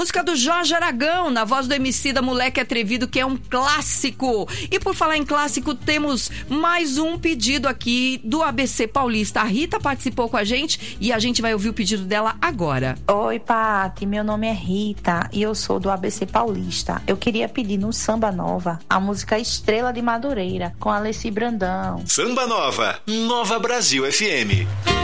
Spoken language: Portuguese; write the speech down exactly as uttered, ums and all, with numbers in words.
música do Jorge Aragão, na voz do Emicida Moleque Atrevido, que é um clássico. E por falar em clássico, temos mais um pedido aqui do A B C Paulista. A Rita participou com a gente e a gente vai ouvir o pedido dela agora. Oi, Pati, meu nome é Rita e eu sou do A B C Paulista. Eu queria pedir no Samba Nova a música Estrela de Madureira, com Alessi Brandão. Samba Nova, Nova Brasil F M.